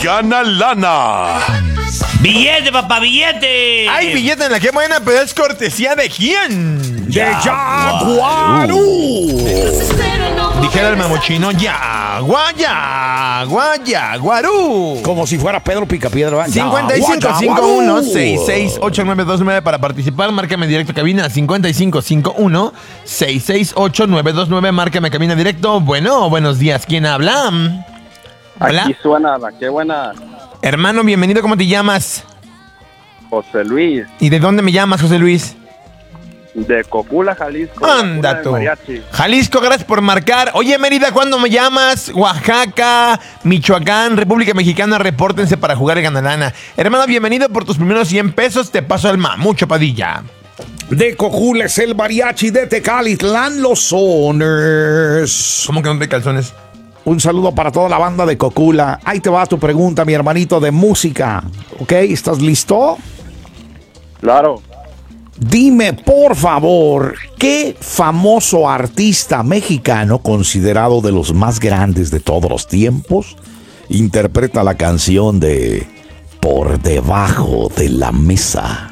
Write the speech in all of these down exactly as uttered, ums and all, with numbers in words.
gana lana. ¡Billete, papá, billete! ¡Ay, billete en la que buena! Pero es cortesía de quién. ¡De Jaguarú! Dijera el mamuchino, Yagua, Yagua, Yaguarú. Como si fuera Pedro Picapiedra. cincuenta y cinco cincuenta y uno sesenta y seis ocho nueve dos nueve para participar. Márcame directo cabina. cincuenta y cinco cincuenta y uno sesenta y seis ocho nueve dos nueve. Márcame cabina directo. Bueno, buenos días. ¿Quién habla? Hola. Aquí suena la que buena. Hermano, bienvenido. ¿Cómo te llamas? José Luis, ¿Y de dónde me llamas, José Luis? de Cocula, Jalisco. Anda la tú. cuna de mariachi. Jalisco, gracias por marcar. Oye, Mérida, ¿cuándo me llamas? Oaxaca, Michoacán, República Mexicana, repórtense para jugar el Ganalana. Hermano, bienvenido por tus primeros cien pesos. Te paso al mamucho, Padilla. De Cocula es el mariachi de Tecalitlán, los Soners. ¿Cómo que no te calzones? Un saludo para toda la banda de Cocula. Ahí te va tu pregunta, mi hermanito, de música. ¿Ok? ¿Estás listo? Claro. Dime, por favor, ¿qué famoso artista mexicano, considerado de los más grandes de todos los tiempos, interpreta la canción de Por Debajo de la Mesa?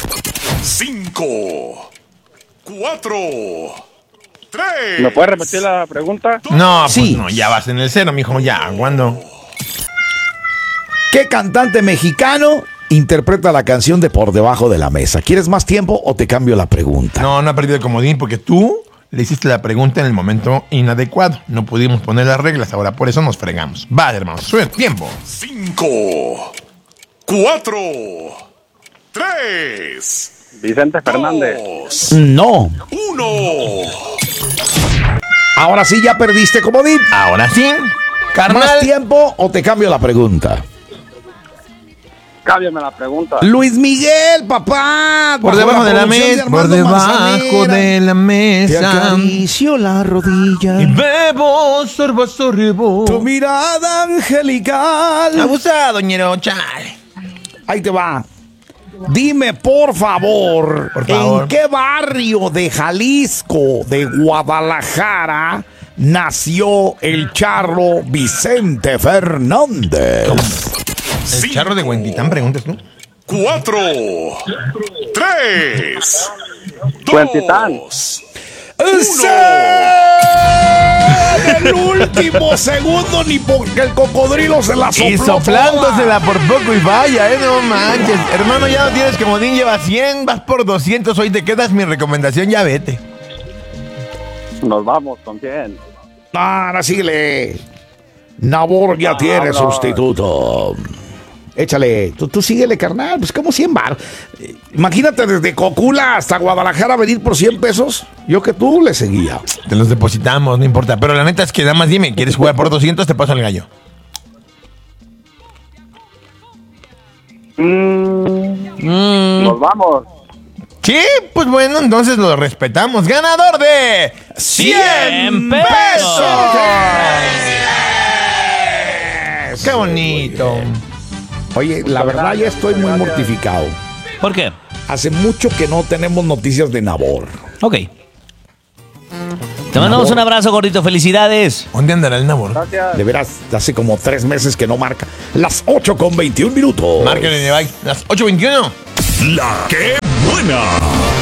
Cinco, cuatro, tres. ¿Me puedes repetir la pregunta? No, pues Sí. no, ya vas en el cero, mijo, ya, ¿cuándo? ¿Qué cantante mexicano interpreta la canción de Por Debajo de la Mesa? ¿Quieres más tiempo o te cambio la pregunta? No, no ha perdido el comodín porque tú le hiciste la pregunta en el momento inadecuado. No pudimos poner las reglas, ahora por eso nos fregamos. Vale, hermano, sube tiempo. Cinco, cuatro, tres, Vicente Fernández. dos, No. uno. Ahora sí ya perdiste comodín. Ahora sí, ¿Más carnal. tiempo o te cambio la pregunta? Cámbiame la pregunta. Luis Miguel, papá. Por bajo debajo de la producción mesa, por Armando debajo Manzanera. de la Te mesa. acaricio la rodilla. Y bebo, sorbo, sorbo. Tu mirada angelical. Abusado, ñero, chale. Ahí te va. Dime, por favor, Por favor. ¿en qué barrio de Jalisco, de Guadalajara, nació el charro Vicente Fernández? El charro de Huentitán, preguntas tú. Cuatro, tres, Huentitán. dos, En el último segundo, ni porque el cocodrilo se la sopló Y soplándosela por poco y vaya, eh, no manches. Hermano, ya no tienes comodín, lleva cien, vas por doscientos, hoy te quedas, mi recomendación, ya vete. Nos vamos con quién. toda. Ahora síguele. Nabor ya tiene no. sustituto. Échale, tú, tú síguele, carnal, pues como cien bar. Eh, Imagínate desde Cocula hasta Guadalajara venir por cien pesos. Yo que tú le seguía. Te los depositamos, no importa. Pero la neta es que nada más dime, ¿quieres jugar por doscientos? Te paso el gallo. Mm, Nos vamos. Sí, pues bueno, entonces lo respetamos. Ganador de cien pesos. ¡Qué bonito! Oye, la verdad ya estoy muy mortificado. ¿Por qué? Hace mucho que no tenemos noticias de Nabor. Ok. Te mandamos un abrazo, gordito. Felicidades. ¿Dónde andará el Nabor? Gracias. De veras, hace como tres meses que no marca. Las ocho con veintiún minutos. Márquenle de bye. Las ocho veintiuno. La que buena.